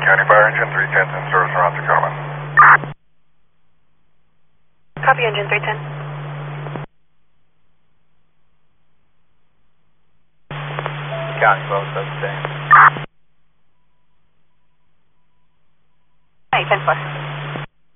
County Fire Engine 310 in service around Tacoma. Copy, Engine 310. County 12, 7. Hey, 10 plus.